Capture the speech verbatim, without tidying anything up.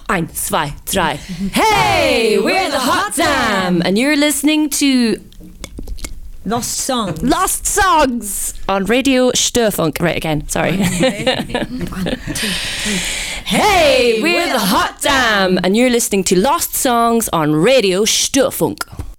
Eins, zwei, drei. Hey, we're the Hot Damn, and you're listening to Lost Songs. Lost Songs on Radio Störfunk. Right again, sorry. One, two, three. Hey, we're the Hot Damn, and you're listening to Lost Songs on Radio Störfunk.